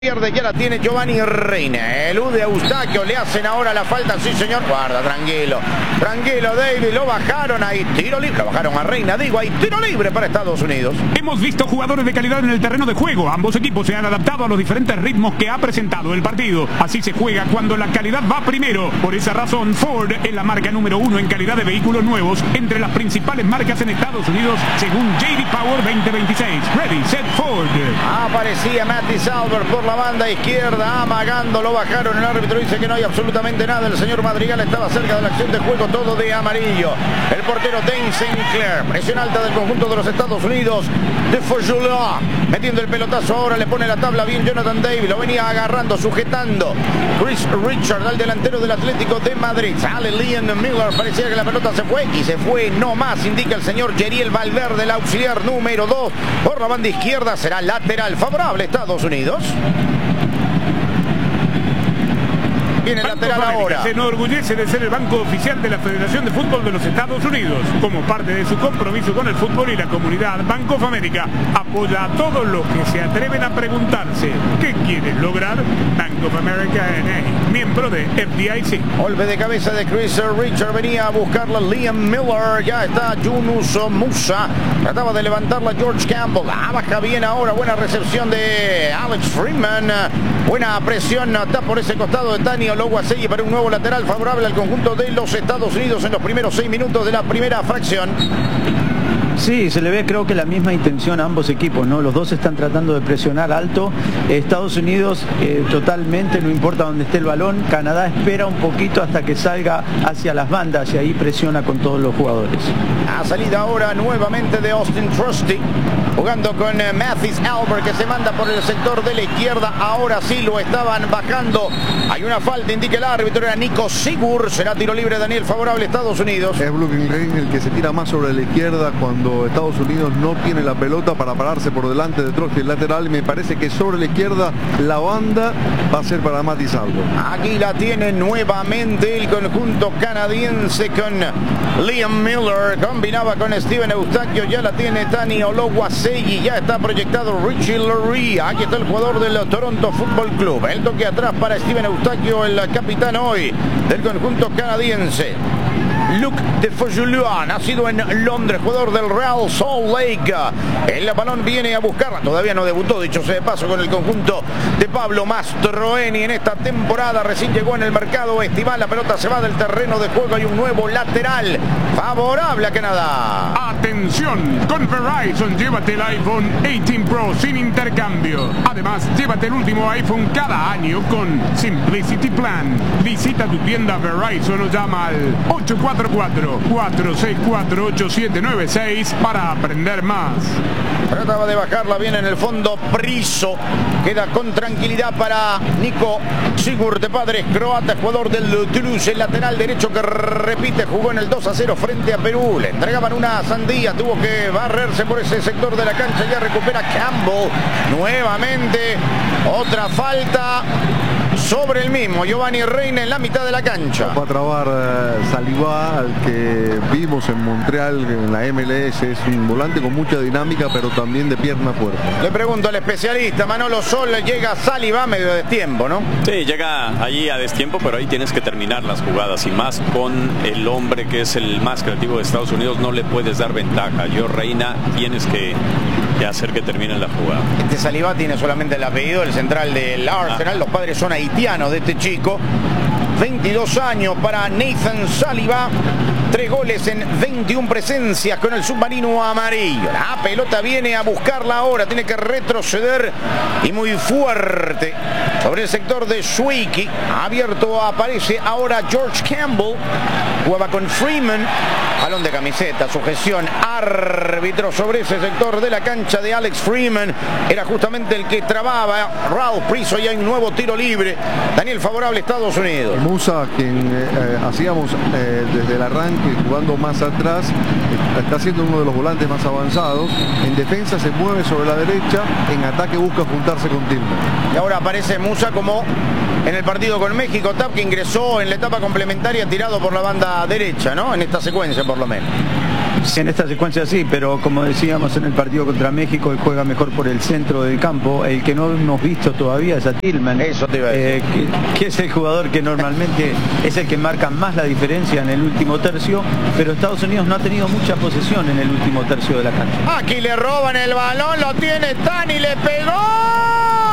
Pierde, ya la tiene Giovanni Reina. Elude a Eustaquio, le hacen ahora la falta, sí señor. Guarda, tranquilo. Tranquilo, David, lo bajaron ahí. Tiro libre, lo bajaron a Reina, digo, hay tiro libre para Estados Unidos. Hemos visto jugadores de calidad en el terreno de juego. Ambos equipos se han adaptado a los diferentes ritmos que ha presentado el partido. Así se juega cuando la calidad va primero. Por esa razón, Ford es la marca número 1 en calidad de vehículos nuevos entre las principales marcas en Estados Unidos, según J.D. Power 2026. Ready, set, Ford. Aparecía Matty Salver por la banda izquierda, amagando, lo bajaron, el árbitro dice que no hay absolutamente nada, el señor Madrigal estaba cerca de la acción de juego, todo de amarillo. El portero Dane Sinclair, presión alta del conjunto de los Estados Unidos, de Fojula, metiendo el pelotazo ahora, le pone la tabla bien Jonathan David, lo venía agarrando, sujetando Chris Richard, al delantero del Atlético de Madrid. Sale Liam Miller, parecía que la pelota se fue y se fue no más, indica el señor Yeriel Valverde, el auxiliar número 2, por la banda izquierda, será lateral favorable Estados Unidos. Viene el lateral ahora. Se enorgullece de ser el banco oficial de la Federación de Fútbol de los Estados Unidos. Como parte de su compromiso con el fútbol y la comunidad, Bank of America apoya a todos los que se atreven a preguntarse ¿qué quieren lograr? Bank of America N.A., miembro de FDIC. Golpe de cabeza de Chris Richard, venía a buscarla Liam Miller, ya está Yunus Musa, trataba de levantarla George Campbell, baja bien ahora, buena recepción de Alex Freeman, buena presión, está por ese costado de Tani Ologuasegui para un nuevo lateral favorable al conjunto de los Estados Unidos en los primeros 6 minutos de la primera fracción. Sí, se le ve creo que la misma intención a ambos equipos, ¿no? Los dos están tratando de presionar alto. Estados Unidos totalmente, no importa dónde esté el balón. Canadá espera un poquito hasta que salga hacia las bandas y ahí presiona con todos los jugadores. A salida ahora nuevamente de Austin Trusty, jugando con Mathis Albert, que se manda por el sector de la izquierda. Ahora sí lo estaban bajando. Hay una falta, indica el árbitro, era Nico Sigur. Será tiro libre, Daniel, favorable a Estados Unidos. Es Blue Ring el que se tira más sobre la izquierda cuando Estados Unidos no tiene la pelota para pararse por delante de Trusty, el lateral. Me parece que sobre la izquierda la banda va a ser para Mathis Albert. Aquí la tiene nuevamente el conjunto canadiense con Liam Miller. Combinaba con Steven Eustaquio. Ya la tiene Tani Ologuasegui. Ya está proyectado Richie Lurie. Aquí está el jugador del Toronto Football Club. El toque atrás para Steven Eustaquio, el capitán hoy del conjunto canadiense. Luke de Fojula, nacido en Londres, jugador del Real Salt Lake. El balón viene a buscarla, todavía no debutó, dicho sea de paso, con el conjunto de Pablo Mastroeni en esta temporada. Recién llegó en el mercado estival, la pelota se va del terreno de juego. Hay un nuevo lateral favorable a Canadá. Atención, con Verizon llévate el iPhone 18 Pro sin intercambio. Además, llévate el último iPhone cada año con Simplicity Plan. Visita tu tienda Verizon o llama al 844-464-8796 para aprender más. Trataba de bajarla bien en el fondo Priso. Queda con tranquilidad para Nico Sigur, de padres croatas, jugador del Toulouse, el lateral derecho que repite, jugó en el 2-0 frente a Perú. Le entregaban una sandía, tuvo que barrerse por ese sector de la cancha. Ya recupera Campbell. Nuevamente otra falta sobre el mismo Giovanni Reina en la mitad de la cancha. Va a trabar Saliba, al que vimos en Montreal en la MLS. Es un volante con mucha dinámica, pero también de pierna fuerte. Le pregunto al especialista Manolo Sol, llega Saliba a medio destiempo, ¿no? Sí, llega allí a destiempo, pero ahí tienes que terminar las jugadas, y más con el hombre que es el más creativo de Estados Unidos, no le puedes dar ventaja. Reina, tienes que hacer que termine la jugada. Este Saliba tiene solamente el apellido del central del Arsenal. Los padres son haitianos de este chico. 22 años para Nathan Saliba. 3 goles en 21 presencias con el submarino amarillo. La pelota viene a buscarla ahora. Tiene que retroceder y muy fuerte sobre el sector de Schweiki. Abierto aparece ahora George Campbell. Jugaba con Freeman. Balón de camiseta, sujeción, árbitro sobre ese sector de la cancha de Alex Freeman. Era justamente el que trababa Ralph Priso, y hay un nuevo tiro libre. Daniel, favorable a Estados Unidos. Musa, quien hacíamos desde el arranque, jugando más atrás, está siendo uno de los volantes más avanzados. En defensa se mueve sobre la derecha, en ataque busca juntarse con Tillman. Y ahora aparece Musa como en el partido con México. Tap, que ingresó en la etapa complementaria tirado por la banda derecha, ¿no? En esta secuencia por lo menos. En esta secuencia sí, pero como decíamos en el partido contra México, él juega mejor por el centro del campo. El que no hemos visto todavía es a Tillman. Eso te iba a decir. Que es el jugador que normalmente es el que marca más la diferencia en el último tercio, pero Estados Unidos no ha tenido mucha posesión en el último tercio de la cancha. Aquí le roban el balón, lo tiene Tani, le pegó.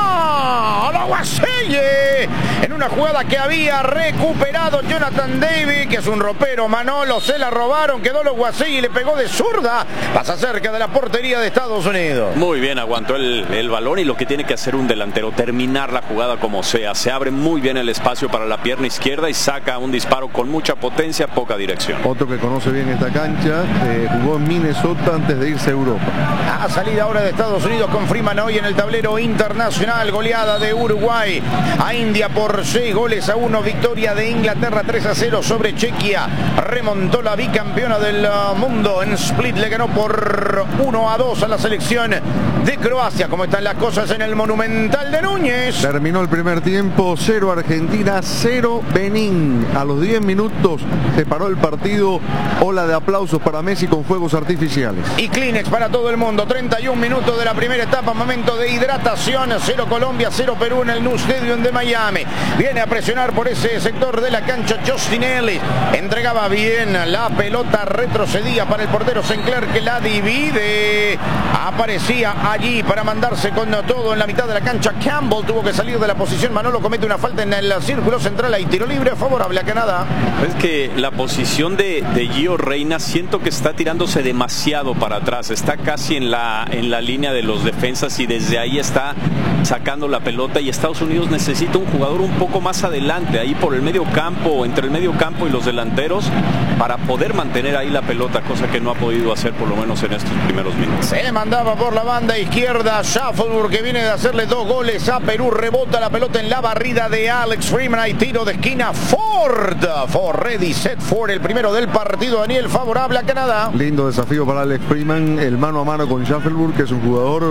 Ologuaseye en una jugada que había recuperado Jonathan David, que es un ropero. Manolo, se la robaron, quedó Ologuaseye y le pegó de zurda. Pasa cerca de la portería de Estados Unidos. Muy bien, aguantó el balón, y lo que tiene que hacer un delantero, terminar la jugada como sea. Se abre muy bien el espacio para la pierna izquierda y saca un disparo con mucha potencia, poca dirección. Otro que conoce bien esta cancha, jugó en Minnesota antes de irse a Europa. A salida ahora de Estados Unidos con Freeman hoy en el tablero internacional. Goleada de Uruguay a India por 6-1. Victoria de Inglaterra 3-0 sobre Chequia. Remontó la bicampeona del mundo en Split. Le ganó por 1-2 a la selección de Croacia. ¿Cómo están las cosas en el Monumental de Núñez? Terminó el primer tiempo, 0 Argentina, 0 Benín. A los 10 minutos se paró el partido. Ola de aplausos para Messi con fuegos artificiales. Y Kleenex para todo el mundo. 31 minutos de la primera etapa, momento de hidratación. 0 Colombia, 0 Perú en el Nu Stadium de Miami. Viene a presionar por ese sector de la cancha Justin Ellis. Entregaba bien la pelota, retrocedía para el portero Sinclair, que la divide. Aparecía allí para mandarse con todo en la mitad de la cancha. Campbell tuvo que salir de la posición. Manolo comete una falta en el círculo central. Hay tiro libre favorable a Canadá. Es que la posición de Gio Reyna, siento que está tirándose demasiado para atrás. Está casi en la línea de los defensas, y desde ahí está sacando la pelota, y Estados Unidos necesita un jugador un poco más adelante, ahí por el medio campo, entre el medio campo y los delanteros, para poder mantener ahí la pelota, cosa que no ha podido hacer por lo menos en estos primeros minutos. Se mandaba por la banda izquierda Shuffleboard, que viene de hacerle 2 goles a Perú. Rebota la pelota en la barrida de Alex Freeman. Hay tiro de esquina. Ford ready, set Ford, el primero del partido. Daniel, favorable a Canadá. Lindo desafío para Alex Freeman, el mano a mano con Shuffleboard, que es un jugador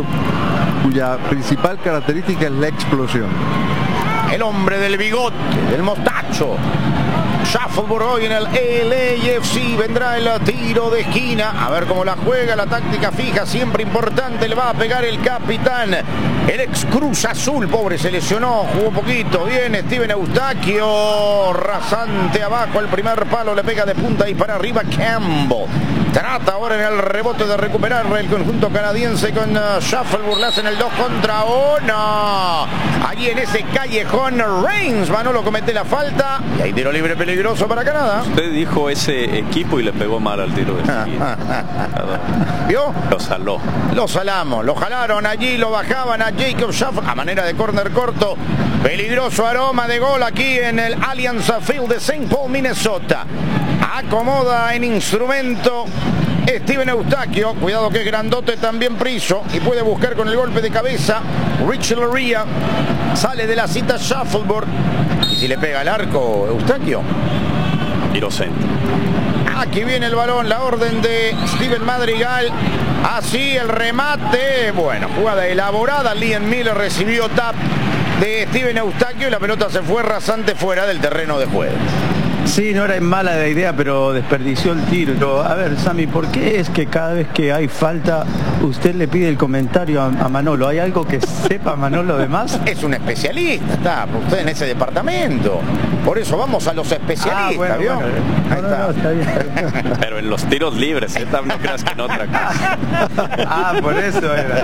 cuya principal característica es la explosión. El hombre del bigote, del mostacho. Shuffleboard hoy en el LAFC. Vendrá el tiro de esquina. A ver cómo la juega, la táctica fija, siempre importante. Le va a pegar el capitán, el ex Cruz Azul. Pobre, se lesionó, jugó poquito. Viene Steven Eustaquio, rasante abajo. El primer palo le pega de punta y para arriba Campbell. Trata ahora en el rebote de recuperar el conjunto canadiense con Shuffleboard. Le hacen el 2 contra 1. Allí en ese callejón Reigns, Manolo comete la falta. Y hay tiro libre peligroso para Canadá. Usted dijo ese equipo y le pegó mal al tiro de esquina. ¿Vio? Lo saló. Lo salamos, lo jalaron allí, lo bajaban a Jacob Shuffleboard a manera de córner corto. Peligroso aroma de gol aquí en el Allianz Field de St. Paul, Minnesota. Acomoda en instrumento Steven Eustaquio. Cuidado que es grandote también Priso y puede buscar con el golpe de cabeza. Rich Loria sale de la cita Shuffleboard. Y si le pega al arco Eustaquio, Tiro centro. aquí viene el balón, la orden de Steven Madrigal. Así el remate. Bueno, jugada elaborada. Liam Miller recibió tap de Steven Eustaquio y la pelota se fue rasante fuera del terreno de juego. Sí, no era mala la idea, pero desperdició el tiro. A ver, Sammy, ¿por qué es que cada vez que hay falta usted le pide el comentario a Manolo? ¿Hay algo que sepa Manolo de más? Es un especialista, está usted en ese departamento. Por eso vamos a los especialistas, bueno, ¿vio? bueno. Ahí No, está. no, está bien. Pero en los tiros libres, no creas que en otra cosa. Por eso era.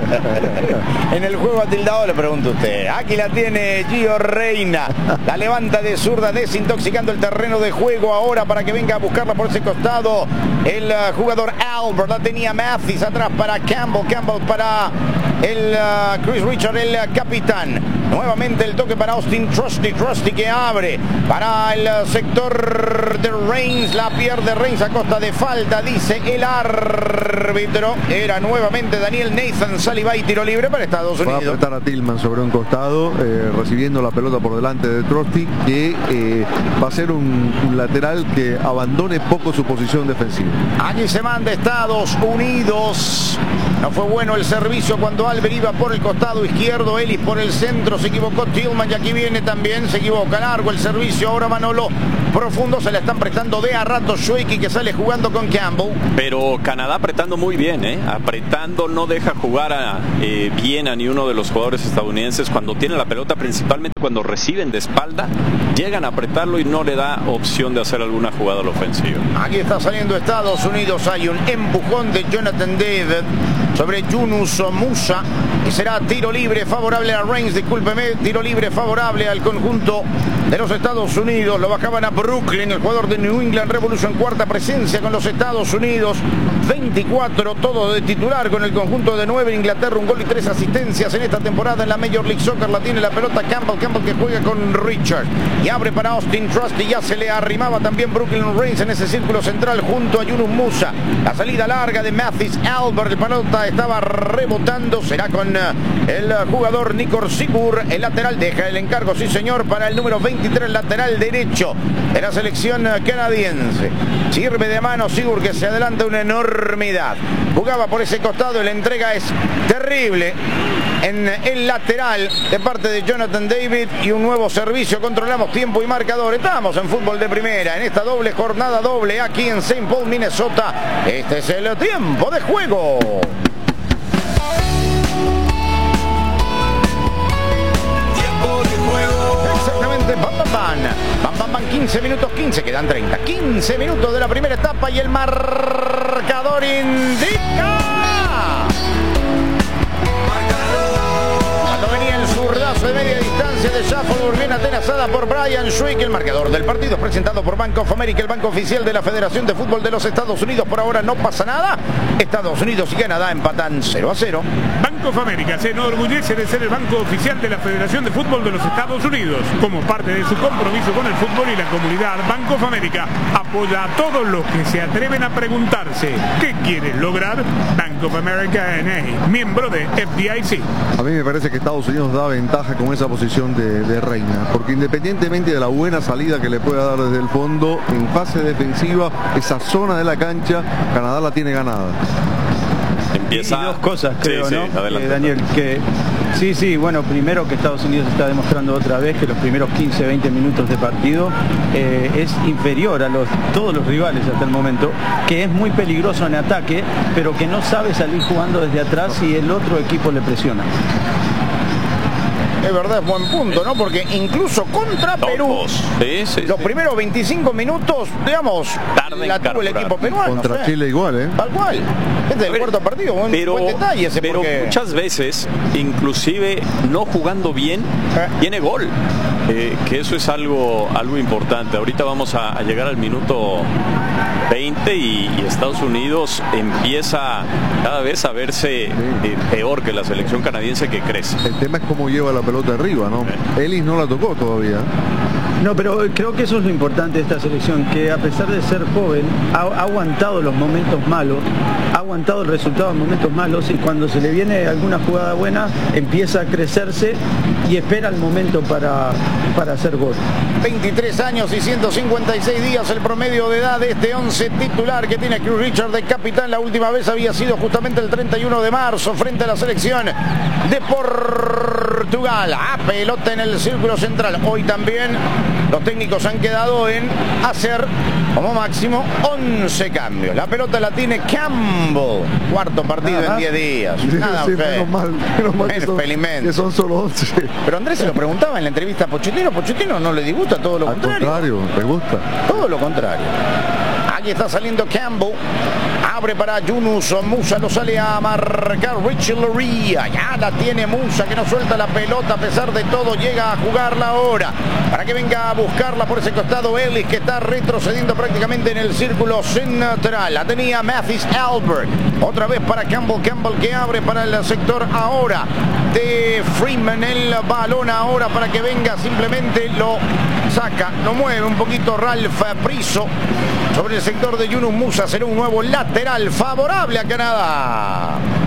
En el juego atildado le pregunto a usted. Aquí la tiene Gio Reyna. La levanta de zurda, desintoxicando el terreno de juego ahora para que venga a buscarla por ese costado. El jugador Albert, la tenía Mathis atrás para Campbell. Campbell para el Chris Richard, el capitán. Nuevamente el toque para Austin Trusty. Trusty que abre para el sector de Reigns. La pierde Reigns a costa de falta, dice el árbitro. Era nuevamente Daniel Nathan Saliba y tiro libre para Estados Va a Unidos. apretar a Tillman sobre un costado, recibiendo la pelota por delante de Trusty, que va a ser un lateral que abandone poco su posición defensiva. Allí se manda Estados Unidos. No fue bueno el servicio cuando Albert iba por el costado izquierdo, Ellis por el centro. centro, se equivocó Tillman y aquí viene también, se equivoca, largo el servicio, ahora Manolo, profundo, se le están prestando de a rato Schweiki que sale jugando con Campbell. Pero Canadá apretando muy bien, apretando, no deja jugar bien a ni uno de los jugadores estadounidenses cuando tiene la pelota, principalmente cuando reciben de espalda, llegan a apretarlo y no le da opción de hacer alguna jugada a la ofensiva. Aquí está saliendo Estados Unidos, hay un empujón de Jonathan David sobre Yunus Musa y será tiro libre favorable a Reigns, discúlpeme, tiro libre favorable al conjunto de los Estados Unidos. Lo bajaban a Brooklyn, el jugador de New England Revolution, cuarta presencia con los Estados Unidos, 24, todo de titular con el conjunto de Nueva Inglaterra, un gol y 3 asistencias en esta temporada en la Major League Soccer. La tiene la pelota Campbell que juega con Richard y abre para Austin Trusty, ya se le arrimaba también Brooklyn Reigns en ese círculo central junto a Yunus Musa. La salida larga de Mathis Albert, el pelota estaba rebotando, será con el jugador Nikor Sigur, el lateral, deja el encargo, sí señor, para el número 23, lateral derecho de la selección canadiense. Sirve de mano Sigur, que se adelanta una enormidad. Jugaba por ese costado y la entrega es terrible en el lateral de parte de Jonathan David y un nuevo servicio. Controlamos tiempo y marcador. Estamos en fútbol de primera en esta doble jornada doble aquí en St. Paul, Minnesota. Este es el tiempo de juego. Exactamente, Bam, 15 minutos 15, quedan 30, 15 minutos de la primera etapa y el marcador indica. Cuando venía el zurdazo de media distancia de Shuffle, bien atenazada por Brian Schweik. El marcador del partido es presentado por Bank of America, el banco oficial de la Federación de Fútbol de los Estados Unidos. Por ahora no pasa nada. Estados Unidos y Canadá empatan 0-0. Bank of America se enorgullece de ser el banco oficial de la Federación de Fútbol de los Estados Unidos. Como parte de su compromiso con el fútbol y la comunidad, Bank of America apoya a todos los que se atreven a preguntarse ¿qué quieres lograr? Bank of America N.A., miembro de FDIC. A mí me parece que Estados Unidos da ventaja con esa posición de Reina, porque independientemente de la buena salida que le pueda dar desde el fondo, en fase defensiva, esa zona de la cancha, Canadá la tiene ganada. Empieza... Y dos cosas, creo, sí, ¿no? Adelante, Daniel, que sí, bueno, primero que Estados Unidos está demostrando otra vez que los primeros 15-20 minutos de partido es inferior a todos los rivales hasta el momento, que es muy peligroso en ataque, pero que no sabe salir jugando desde atrás y el otro equipo le presiona. Es verdad, es buen punto, ¿no? Porque incluso contra Perú, los primeros 25 minutos, digamos, la tuvo el equipo peruano. Contra Chile igual, Tal cual. Este es el cuarto partido, buen detalle ese. Pero porque... muchas veces, inclusive no jugando bien, tiene gol. Que eso es algo importante. Ahorita vamos a llegar al minuto 20 y Estados Unidos empieza cada vez a verse peor que la selección canadiense, que crece. El tema es cómo lleva la pelota arriba, ¿no? Ellis no la tocó todavía. No, pero creo que eso es lo importante de esta selección, que a pesar de ser joven, ha aguantado los momentos malos, ha aguantado el resultado en momentos malos, y cuando se le viene alguna jugada buena, empieza a crecerse y espera el momento para hacer gol. 23 años y 156 días el promedio de edad de este 11 titular que tiene Chris Richard de capitán. La última vez había sido justamente el 31 de marzo frente a la selección de Portugal. Pelota en el círculo central. Hoy también los técnicos han quedado en hacer como máximo 11 cambios. La pelota la tiene Campbell. Cuarto partido en 10 días. Nada menos mal que son solo 11. Pero Andrés se lo preguntaba en la entrevista a Pochettino. Pochettino no le disgusta, todo lo contrario. Al contrario, le gusta. Todo lo contrario. Aquí está saliendo Campbell. Abre para Yunus Musa, lo sale a marcar Richie Loria. Ya la tiene Musa, que no suelta la pelota a pesar de todo. Llega a jugarla ahora para que venga a buscarla por ese costado Ellis, que está retrocediendo prácticamente en el círculo central. La tenía Mathis Albert. Otra vez para Campbell que abre para el sector ahora de Freeman. El balón ahora para que venga, simplemente lo saca, lo mueve un poquito Ralph Priso sobre el sector de Yunus Musa. Será un nuevo lateral favorable a Canadá. Bank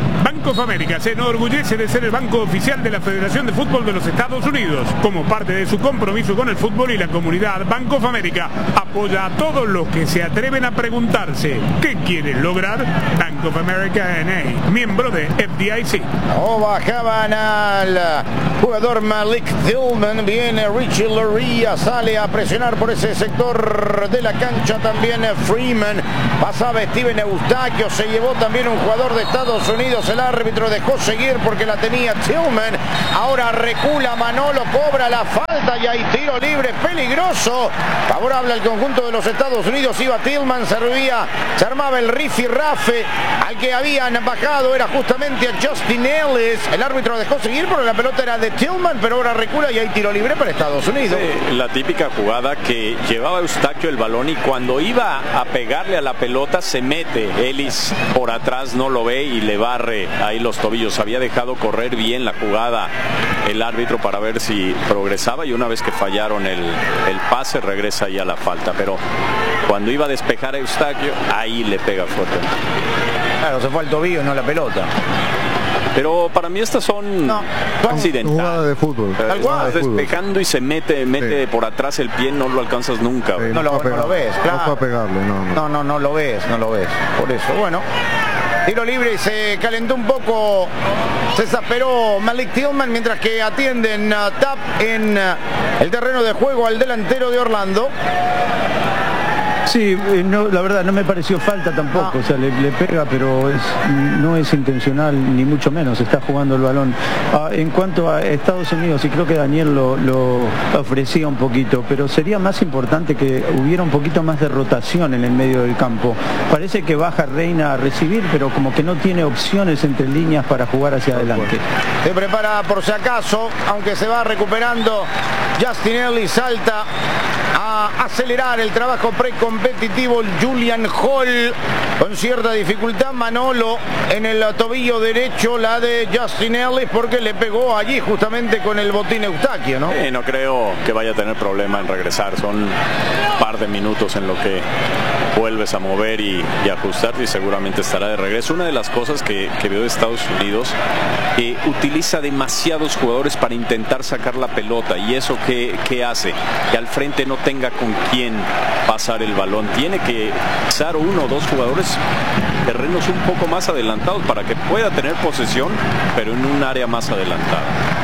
Bank of America se enorgullece de ser el banco oficial de la Federación de Fútbol de los Estados Unidos. Como parte de su compromiso con el fútbol y la comunidad, Bank of America apoya a todos los que se atreven a preguntarse ¿qué quieren lograr? Bank of America N.A., miembro de FDIC. Bajaban al jugador Malik Tillman. Viene Richie Laryea, sale a presionar por ese sector de la cancha. También Freeman. Pasaba Steven Eustaquio. Se llevó también un jugador de Estados Unidos. El árbitro dejó seguir porque la tenía Tillman. Ahora recula Manolo, cobra la falta y hay tiro libre peligroso. Favorable al conjunto de los Estados Unidos. Iba Tillman, se armaba el rifirrafe. Al que habían bajado era justamente a Justin Ellis. El árbitro dejó seguir porque la pelota era de Tillman, pero ahora recula y hay tiro libre para Estados Unidos. Sí, la típica jugada que llevaba Eustaquio el balón y cuando iba a pegarle a la pelota se mete Ellis por atrás, no lo ve y le barre ahí los tobillos. Había dejado correr bien la jugada el árbitro para ver si progresaba y una vez que fallaron el pase regresa ya la falta, pero cuando iba a despejar a Eustaquio ahí le pega fuerte. Claro, se fue al tobillo, no la pelota. Pero para mí estas son accidentales. Jugada de fútbol. Estás despejando y se mete por atrás el pie, no lo alcanzas nunca. No lo ves, claro. No fue a pegarle, no lo ves. Por eso, bueno. Tiro libre y se calentó un poco. Se exasperó Malik Tillman mientras que atienden tap en el terreno de juego al delantero de Orlando. Sí, la verdad no me pareció falta tampoco, o sea, le pega, pero no es intencional, ni mucho menos, está jugando el balón. En cuanto a Estados Unidos, y creo que Daniel lo ofrecía un poquito, pero sería más importante que hubiera un poquito más de rotación en el medio del campo. Parece que baja Reina a recibir, pero como que no tiene opciones entre líneas para jugar hacia adelante. Se prepara por si acaso, aunque se va recuperando. Justin Ellis salta a acelerar el trabajo precompetitivo. Julian Hall con cierta dificultad. Manolo en el tobillo derecho, la de Justin Ellis, porque le pegó allí justamente con el botín Eustaquio, ¿no? No creo que vaya a tener problema en regresar. Son un par de minutos en lo que vuelves a mover y ajustarte y seguramente estará de regreso. Una de las cosas que veo de Estados Unidos, utiliza demasiados jugadores para intentar sacar la pelota, y eso ¿qué hace? Que al frente no tenga con quién pasar el balón. Tiene que usar uno o dos jugadores terrenos un poco más adelantados para que pueda tener posesión, pero en un área más adelantada.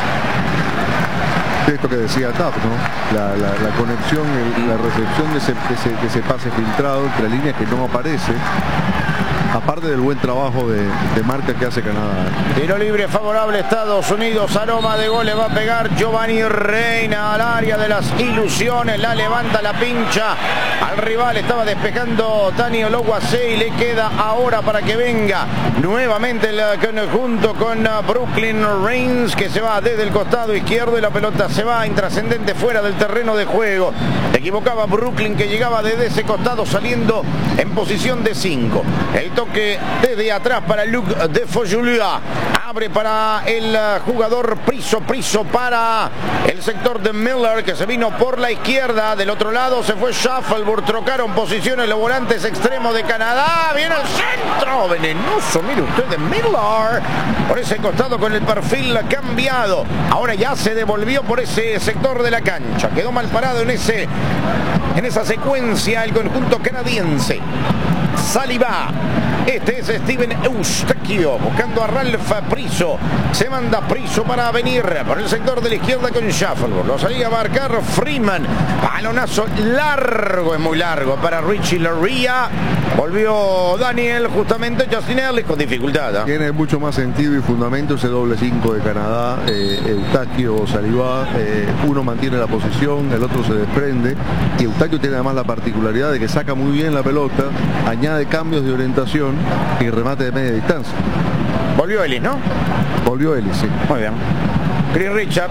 Esto que decía Tap, ¿no? La conexión, la recepción de ese pase filtrado entre líneas que no aparece, aparte del buen trabajo de marca que hace Canadá. Tiro libre favorable Estados Unidos. Aroma de gol le va a pegar Giovanni Reina al área de las ilusiones. La levanta, la pincha al rival. Estaba despejando Tani Ologuase y le queda ahora para que venga nuevamente el conjunto con Brooklyn Reigns, que se va desde el costado izquierdo y la pelota se va intrascendente fuera del terreno de juego. Se equivocaba Brooklyn, que llegaba desde ese costado saliendo en posición de 5. El toque desde atrás para Luc de Fojulia. Abre para el jugador Priso para el sector de Miller, que se vino por la izquierda. Del otro lado se fue Shuffleboard. Trocaron posiciones los volantes extremos de Canadá. Viene el centro venenoso, mire usted, de Miller por ese costado con el perfil cambiado. Ahora ya se devolvió por ese sector de la cancha. Quedó mal parado en esa secuencia el conjunto canadiense. Saliba. Este es Steven Eustaquio buscando a Ralph Priso. Se manda Priso para venir por el sector de la izquierda con Shuffleboard. Lo salía a marcar Freeman. Balonazo largo, es muy largo para Richie Laryea. Volvió Daniel, justamente Justin Ellis con dificultad. Tiene mucho más sentido y fundamento ese doble 5 de Canadá. Eustaquio, Saliba, uno mantiene la posición, el otro se desprende. Y Eustaquio tiene además la particularidad de que saca muy bien la pelota, añade cambios de orientación y remate de media distancia. Volvió Ellis, ¿no? Volvió Ellis, sí. Muy bien. Chris Richard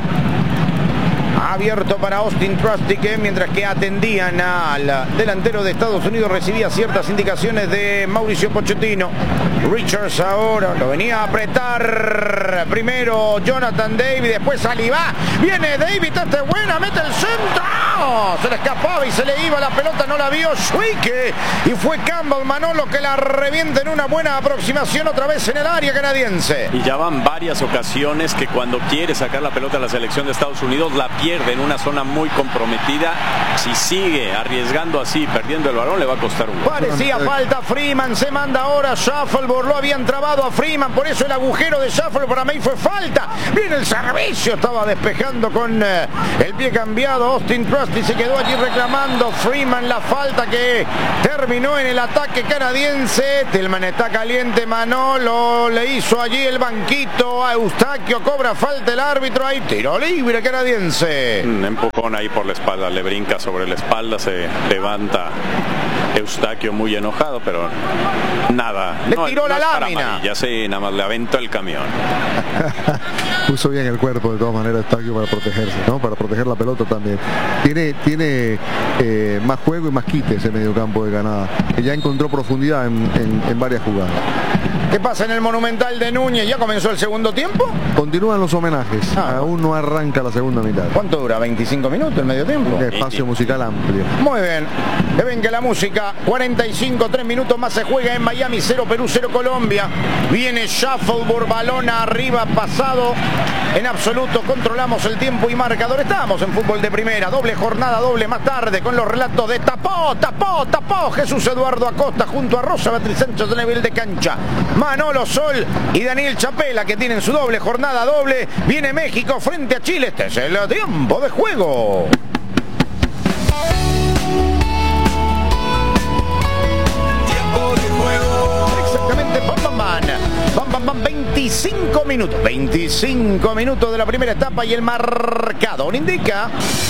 abierto para Austin Trusty, mientras que atendían al delantero de Estados Unidos, recibía ciertas indicaciones de Mauricio Pochettino. Richards ahora lo venía a apretar. Primero Jonathan David, después Saliba. Viene David, esta es buena, mete el centro. No, se le escapaba y se le iba la pelota, no la vio Schwicke. Y fue Campbell Manolo que la revienta en una buena aproximación otra vez en el área canadiense. Y ya van varias ocasiones que cuando quiere sacar la pelota a la selección de Estados Unidos la pierde en una zona muy comprometida. Si sigue arriesgando así, perdiendo el balón, le va a costar un gol. Parecía falta, Freeman se manda ahora, Shuffleboard lo habían trabado a Freeman, por eso el agujero de Shuffleboard para mí fue falta. Viene el servicio, estaba despejando con el pie cambiado, Austin Trusty se quedó allí reclamando, Freeman la falta que terminó en el ataque canadiense. Tillman está caliente, Manolo le hizo allí el banquito a Eustaquio, cobra falta el árbitro, hay tiro libre canadiense. Un empujón ahí por la espalda, le brinca sobre la espalda, se levanta Eustaquio muy enojado, pero nada. Le tiró la lámina. Ya sé, nada más le aventó el camión. Puso bien el cuerpo de todas maneras Eustaquio para protegerse, ¿no? Para proteger la pelota también. Tiene más juego y más quite ese mediocampo de Canadá, que ya encontró profundidad en varias jugadas. ¿Qué pasa en el Monumental de Núñez? ¿Ya comenzó el segundo tiempo? Continúan los homenajes. Aún no arranca la segunda mitad. ¿Cuánto dura? ¿25 minutos el medio tiempo? Un espacio musical amplio. Muy bien. Que venga la música. 45, 3 minutos más se juega en Miami. 0 Perú, 0 Colombia. Viene Shuffleboard, balón arriba, pasado. En absoluto controlamos el tiempo y marcador. Estamos en fútbol de primera. Doble jornada, doble más tarde con los relatos de tapó Jesús Eduardo Acosta junto a Rosa Beatriz Sánchez de nivel de cancha. Manolo Sol y Daniel Chapela que tienen su doble jornada doble. Viene México frente a Chile. Este es el tiempo de juego. Tiempo de juego. Exactamente, bam, 25 minutos. 25 minutos de la primera etapa y el marcador indica.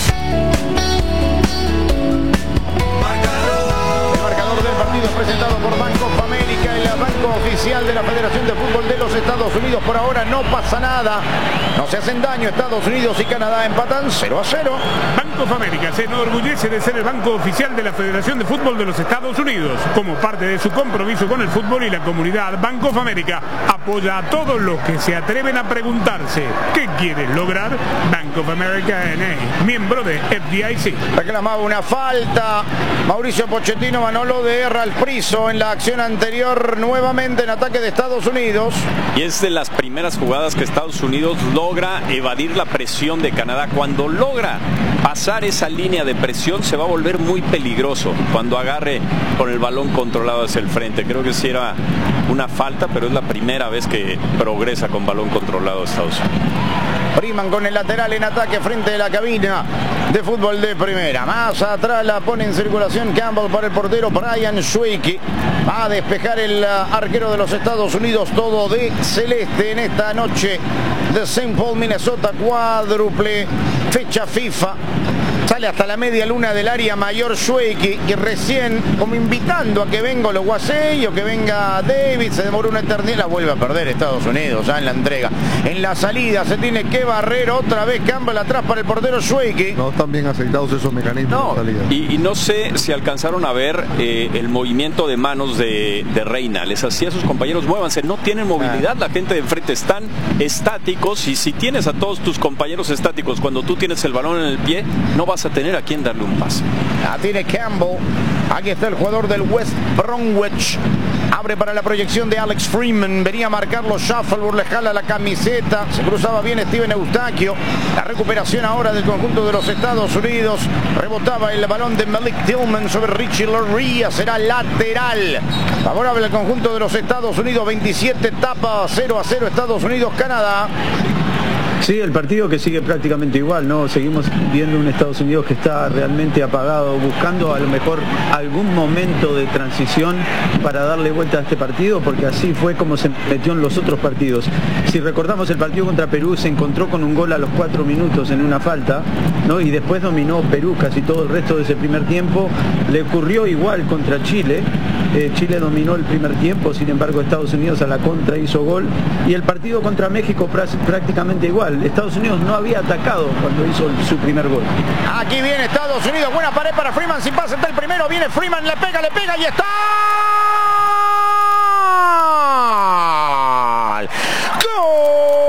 El marcador del partido es presentado por Bank of America, el banco oficial de la Federación de Fútbol de los Estados Unidos. Por ahora no pasa nada, no se hacen daño. Estados Unidos y Canadá empatan 0-0. Bank of America se enorgullece de ser el banco oficial de la Federación de Fútbol de los Estados Unidos. Como parte de su compromiso con el fútbol y la comunidad, Bank of America apoya a todos los que se atreven a preguntarse ¿qué quieres lograr? Bank of America N.A., miembro de FDIC. Reclamaba una falta Mauricio Pochettino, Manolo, de Ralph Priso en la acción anterior, nuevamente en ataque de Estados Unidos. Y es de las primeras jugadas que Estados Unidos logra evadir la presión de Canadá. Cuando logra pasar esa línea de presión se va a volver muy peligroso cuando agarre con el balón controlado hacia el frente. Creo que sí era una falta, pero es la primera vez que progresa con balón controlado Estados Unidos. Freeman con el lateral en ataque frente a la cabina de fútbol de primera. Más atrás la pone en circulación Campbell para el portero Brian Schwicke. Va a despejar el arquero de los Estados Unidos, todo de celeste en esta noche de St. Paul, Minnesota, cuádruple fecha FIFA. Sale hasta la media luna del área mayor Schwicke y recién como invitando a que venga Ologuasey o que venga David, se demoró una eternidad, la vuelve a perder Estados Unidos ya en la entrega. En la salida se tiene que barrer otra vez Campbell atrás para el portero Schwicke. No están bien aceitados esos mecanismos de salida. Y no sé si alcanzaron a ver el movimiento de manos de Reina. Les hacía a sus compañeros muévanse, no tienen movilidad, la gente de enfrente están estáticos y si tienes a todos tus compañeros estáticos cuando tú tienes el balón en el pie, no vas a tener a quien darle un pase. La tiene Campbell. Aquí está el jugador del West Bromwich. Abre para la proyección de Alex Freeman. Venía a marcarlo Shuffleboard, le jala la camiseta. Se cruzaba bien Steven Eustaquio. La recuperación ahora del conjunto de los Estados Unidos. Rebotaba el balón de Malik Tillman sobre Richie Loria. Será lateral. Favorable al conjunto de los Estados Unidos. 27 etapa 0-0 Estados Unidos-Canadá. Sí, el partido que sigue prácticamente igual, ¿no? Seguimos viendo un Estados Unidos que está realmente apagado, buscando a lo mejor algún momento de transición para darle vuelta a este partido, porque así fue como se metió en los otros partidos. Si recordamos el partido contra Perú, se encontró con un gol a los 4 minutos en una falta, ¿no? Y después dominó Perú casi todo el resto de ese primer tiempo. Le ocurrió igual contra Chile. Chile dominó el primer tiempo, sin embargo Estados Unidos a la contra hizo gol. Y el partido contra México prácticamente igual. Estados Unidos no había atacado cuando hizo su primer gol. Aquí viene Estados Unidos, buena pared para Freeman, sin pase está el primero, viene Freeman, le pega y está.